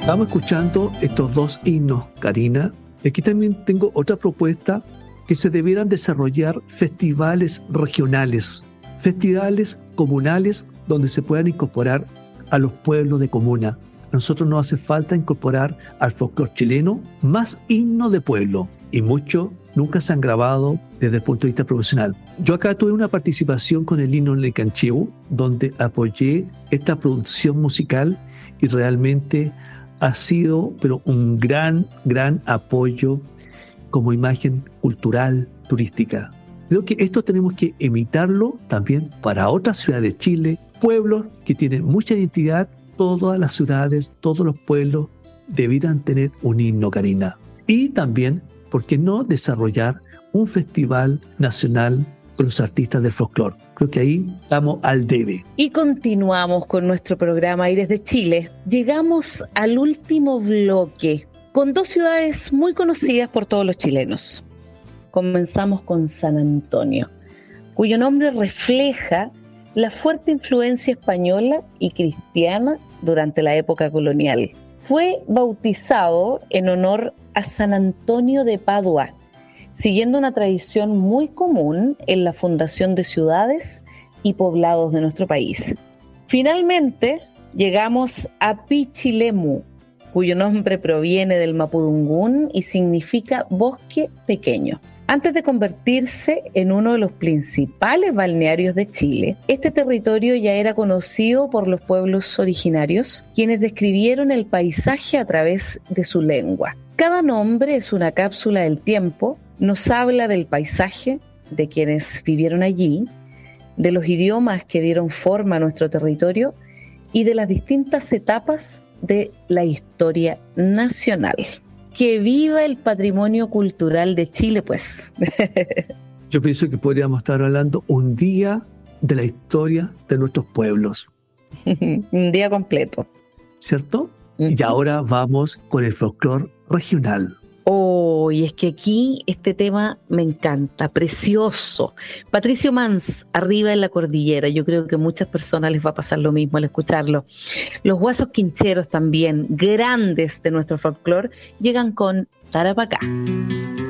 Estamos escuchando estos dos himnos, Karina. Aquí también tengo otra propuesta, que se debieran desarrollar festivales regionales, festivales comunales donde se puedan incorporar a los pueblos de comuna. A nosotros nos hace falta incorporar al folclore chileno más himnos de pueblo, y muchos nunca se han grabado desde el punto de vista profesional. Yo acá tuve una participación con el himno Lecancheu, donde apoyé esta producción musical y realmente ha sido pero un gran apoyo como imagen cultural, turística. Creo que esto tenemos que imitarlo también para otras ciudades de Chile, pueblos que tienen mucha identidad. Todas las ciudades, todos los pueblos debieran tener un himno, Karina. Y también, ¿por qué no desarrollar un festival nacional con los artistas del folclore? Creo que ahí estamos al debe. Y continuamos con nuestro programa Aires de Chile. Llegamos al último bloque con dos ciudades muy conocidas por todos los chilenos. Comenzamos con San Antonio, cuyo nombre refleja la fuerte influencia española y cristiana durante la época colonial. Fue bautizado en honor a San Antonio de Padua, siguiendo una tradición muy común en la fundación de ciudades y poblados de nuestro país. Finalmente, llegamos a Pichilemu, cuyo nombre proviene del mapudungún y significa bosque pequeño. Antes de convertirse en uno de los principales balnearios de Chile, este territorio ya era conocido por los pueblos originarios, quienes describieron el paisaje a través de su lengua. Cada nombre es una cápsula del tiempo, nos habla del paisaje, de quienes vivieron allí, de los idiomas que dieron forma a nuestro territorio y de las distintas etapas de la historia nacional. ¡Que viva el patrimonio cultural de Chile, pues! Yo pienso que podríamos estar hablando un día de la historia de nuestros pueblos. Un día completo. ¿Cierto? Uh-huh. Y ahora vamos con el folclore regional. Oh, y es que aquí este tema me encanta, precioso. Patricio Mans, Arriba en la Cordillera. Yo creo que a muchas personas les va a pasar lo mismo al escucharlo. Los Guasos Quincheros también, grandes de nuestro folclore, llegan con Tarapacá.